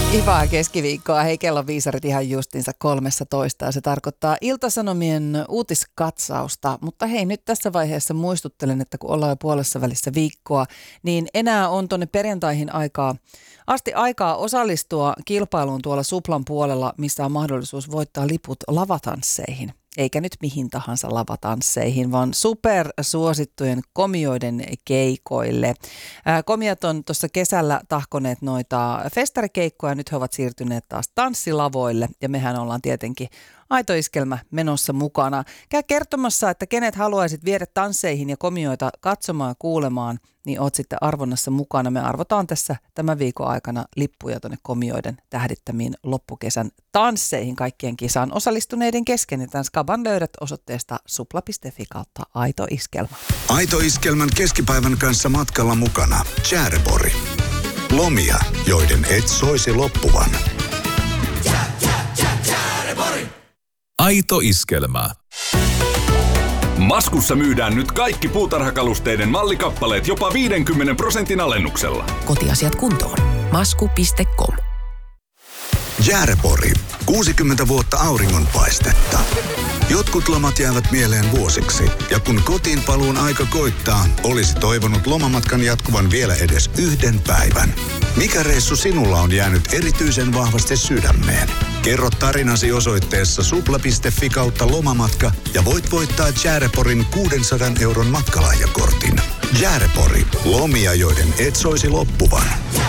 Hyvää keskiviikkoa. Hei, kello on viisarit ihan justiinsa 13 ja se tarkoittaa Ilta-Sanomien uutiskatsausta. Mutta hei, nyt tässä vaiheessa muistuttelen, että kun ollaan jo puolessa välissä viikkoa, niin enää on tuonne perjantaihin aikaa osallistua kilpailuun tuolla Suplan puolella, missä on mahdollisuus voittaa liput lavatansseihin. Eikä nyt mihin tahansa lavatansseihin, vaan supersuosittujen komioiden keikoille. Komiat on tuossa kesällä tahkoneet noita festarikeikkoja, nyt he ovat siirtyneet taas tanssilavoille ja mehän ollaan tietenkin Aito Iskelmä menossa mukana. Käy kertomassa, että kenet haluaisit viedä tansseihin ja komioita katsomaan ja kuulemaan, niin oot sitten arvonnassa mukana. Me arvotaan tässä tämän viikon aikana lippuja tuonne komioiden tähdittämiin loppukesän tansseihin kaikkien kisaan osallistuneiden kesken. Ja tämän skaban löydät osoitteesta supla.fi/Aito Iskelmä. Aito Iskelmän keskipäivän kanssa matkalla mukana Tjäreborg. Lomia, joiden et soisi loppuvan. Aito Iskelmä. Maskussa myydään nyt kaikki puutarhakalusteiden mallikappaleet jopa 50% alennuksella. Kotiasiat kuntoon. Masku.com. Tjäreborg. 60 vuotta auringonpaistetta. Jotkut lomat jäävät mieleen vuosiksi, ja kun kotiin paluun aika koittaa, olisi toivonut lomamatkan jatkuvan vielä edes yhden päivän. Mikä reissu sinulla on jäänyt erityisen vahvasti sydämeen? Kerro tarinasi osoitteessa supla.fi/lomamatka ja voit voittaa Tjäreborgin 600 € matkalahjakortin. Tjäreborg. Lomia, joiden et soisi loppuvan.